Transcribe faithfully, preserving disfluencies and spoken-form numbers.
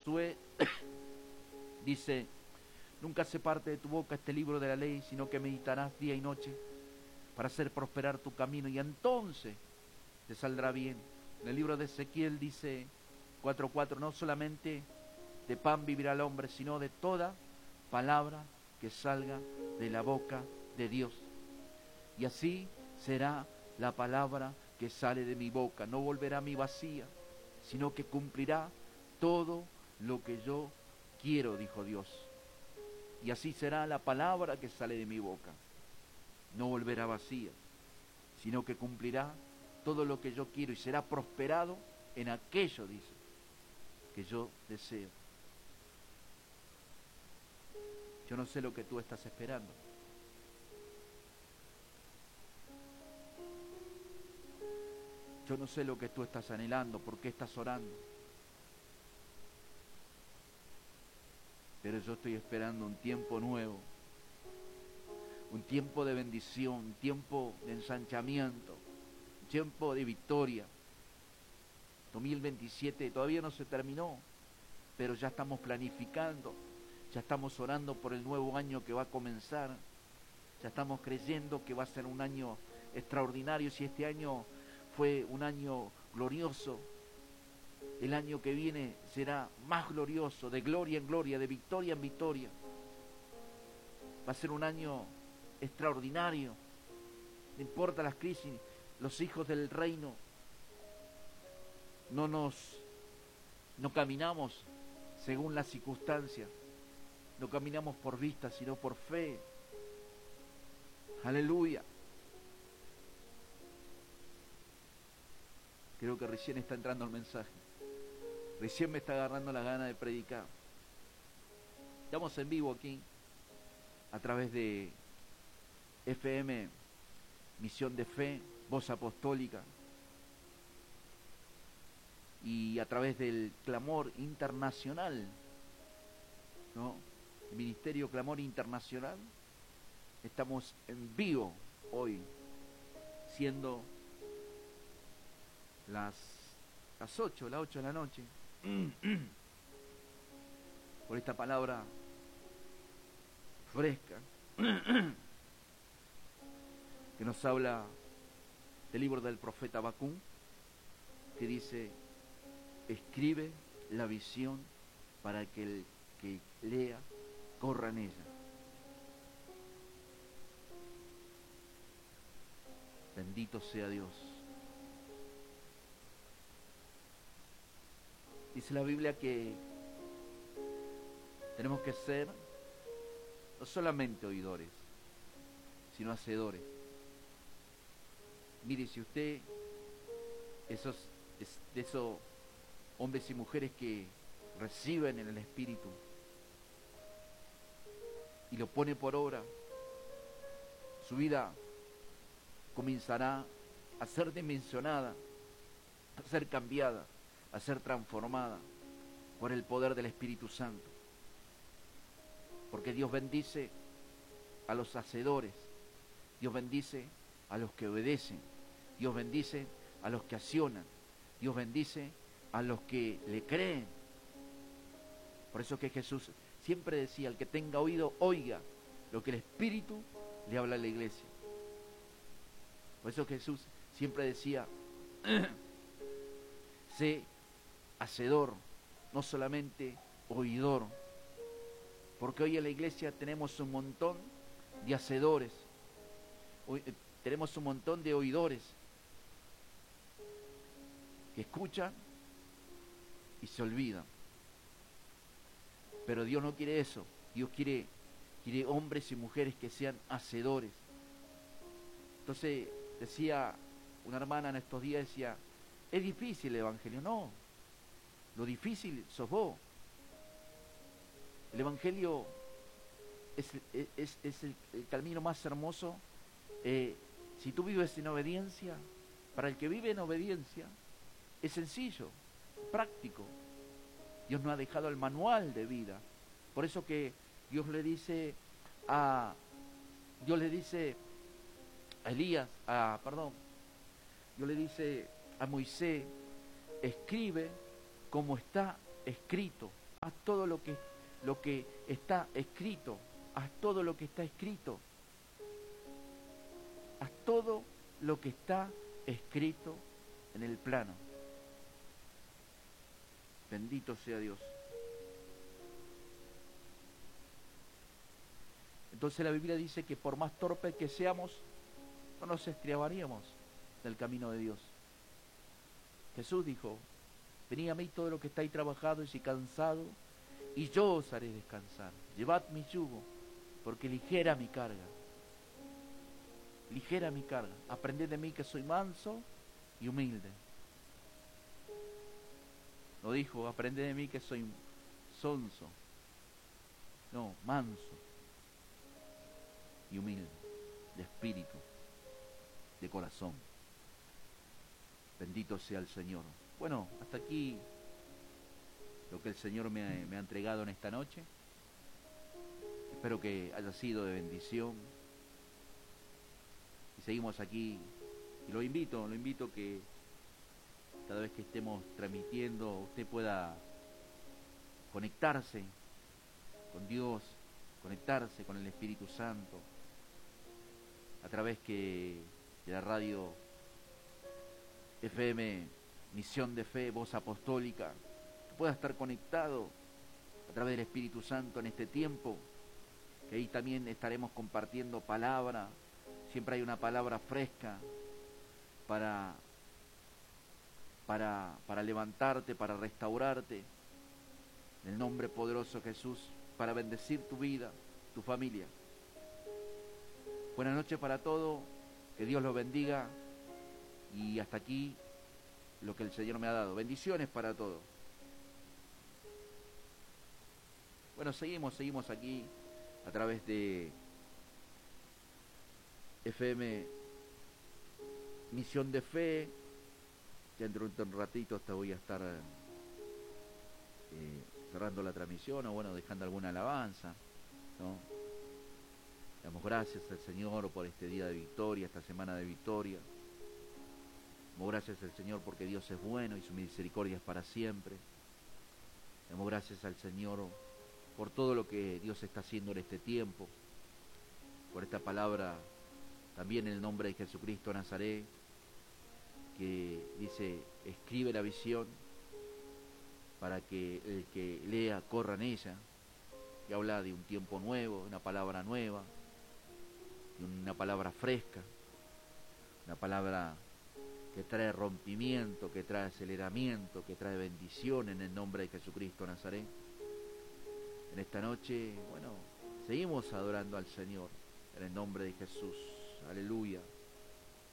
Josué dice: nunca se parte de tu boca este libro de la ley, sino que meditarás día y noche para hacer prosperar tu camino, y entonces te saldrá bien. En el libro de Ezequiel dice cuatro cuatro: no solamente de pan vivirá el hombre, sino de toda palabra que salga de la boca de Dios. Y así será la palabra que sale de mi boca. No volverá a mí vacía, sino que cumplirá todo lo que yo quiero, dijo Dios. Y así será la palabra que sale de mi boca. No volverá vacía, sino que cumplirá todo lo que yo quiero y será prosperado en aquello, dice, que yo deseo. Yo no sé lo que tú estás esperando. Yo no sé lo que tú estás anhelando, por qué estás orando. Pero yo estoy esperando un tiempo nuevo, un tiempo de bendición, un tiempo de ensanchamiento, un tiempo de victoria. dos mil veintisiete todavía no se terminó, pero ya estamos planificando, ya estamos orando por el nuevo año que va a comenzar, ya estamos creyendo que va a ser un año extraordinario. Si este año fue un año glorioso, el año que viene será más glorioso, de gloria en gloria, de victoria en victoria. Va a ser un año extraordinario. No importa las crisis, los hijos del reino no nos no caminamos según las circunstancias, no caminamos por vista, sino por fe. Aleluya. Creo que recién está entrando el mensaje. Recién me está agarrando la gana de predicar. Estamos en vivo aquí, a través de F M Misión de Fe, Voz Apostólica, y a través del Clamor Internacional, ¿no? El Ministerio Clamor Internacional. Estamos en vivo hoy, siendo las, las ocho, las ocho de la noche, por esta palabra fresca que nos habla del libro del profeta Habacuc, que dice: escribe la visión para que el que lea corra en ella. Bendito sea Dios. Dice la Biblia que tenemos que ser no solamente oidores, sino hacedores. Mire, si usted, esos, de esos hombres y mujeres que reciben en el Espíritu y lo pone por obra, su vida comenzará a ser dimensionada, a ser cambiada, a ser transformada por el poder del Espíritu Santo. Porque Dios bendice a los hacedores, Dios bendice a los que obedecen, Dios bendice a los que accionan, Dios bendice a los que le creen. Por eso que Jesús siempre decía: el que tenga oído, oiga lo que el Espíritu le habla a la iglesia. Por eso Jesús siempre decía: sé hacedor, no solamente oidor. Porque hoy en la iglesia tenemos un montón de hacedores, hoy, eh, tenemos un montón de oidores que escuchan y se olvidan. Pero Dios no quiere eso. Dios quiere, quiere hombres y mujeres que sean hacedores. Entonces decía una hermana en estos días, decía: es difícil el evangelio. No, lo difícil sos vos. El evangelio es, es, es el, el camino más hermoso. Eh, si tú vives en obediencia, para el que vive en obediencia, es sencillo, práctico. Dios nos ha dejado el manual de vida. Por eso que Dios le dice a Dios le dice a Elías, a, perdón, Dios le dice a Moisés: escribe como está escrito haz todo lo que, lo que está escrito, haz todo lo que está escrito, haz todo lo que está escrito en el plano. Bendito sea Dios. Entonces la Biblia dice que por más torpes que seamos, no nos extraviaríamos del camino de Dios. Jesús dijo, venid a mí todo lo que estáis trabajados y cansados, y yo os haré descansar. Llevad mi yugo, porque ligera mi carga. Ligera mi carga. Aprended de mí que soy manso y humilde. No dijo, aprended de mí que soy sonso. No, manso y humilde, de espíritu, de corazón. Bendito sea el Señor. Bueno, hasta aquí lo que el Señor me ha, me ha entregado en esta noche. Espero que haya sido de bendición. Y seguimos aquí. Y lo invito, lo invito que cada vez que estemos transmitiendo, usted pueda conectarse con Dios, conectarse con el Espíritu Santo, a través que de la radio F M Misión de Fe, Voz Apostólica, que pueda estar conectado a través del Espíritu Santo en este tiempo, que ahí también estaremos compartiendo palabra, siempre hay una palabra fresca para, para, para levantarte, para restaurarte, en el nombre poderoso de Jesús, para bendecir tu vida, tu familia. Buenas noches para todos, que Dios los bendiga, y hasta aquí lo que el Señor me ha dado. Bendiciones para todos. Bueno, seguimos, seguimos aquí a través de F M Misión de Fe. Ya dentro de un ratito hasta voy a estar eh, cerrando la transmisión, o bueno, dejando alguna alabanza, ¿no? Damos gracias al Señor por este día de victoria, esta semana de victoria. Damos gracias al Señor porque Dios es bueno y su misericordia es para siempre. Damos gracias al Señor por todo lo que Dios está haciendo en este tiempo, por esta palabra, también en el nombre de Jesucristo Nazaret, que dice, escribe la visión para que el que lea corra en ella, y habla de un tiempo nuevo, una palabra nueva, una palabra fresca, una palabra que trae rompimiento, que trae aceleramiento, que trae bendición en el nombre de Jesucristo Nazaret. En esta noche, bueno, seguimos adorando al Señor en el nombre de Jesús. Aleluya.